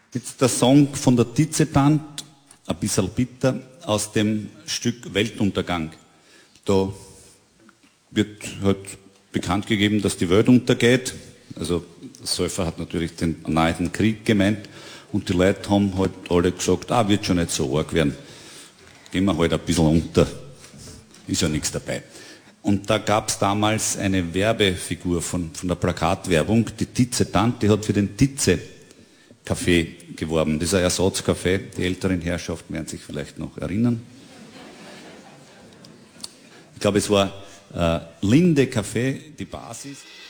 Jetzt der Song von der Tizze-Band, ein bisschen bitter, aus dem Stück Weltuntergang. Da wird halt bekannt gegeben, dass die Welt untergeht. Also Säufer hat natürlich den nahenden Krieg gemeint und die Leute haben halt alle gesagt, wird schon nicht so arg werden. Gehen wir halt ein bisschen unter. Ist ja nichts dabei. Und da gab es damals eine Werbefigur von der Plakatwerbung, die Tizze-Tante, die hat für den Tizze-Kaffee geworben. Das ist ein Ersatzkaffee, die älteren Herrschaften werden sich vielleicht noch erinnern. Ich glaube, es war Linde Kaffee, die Basis.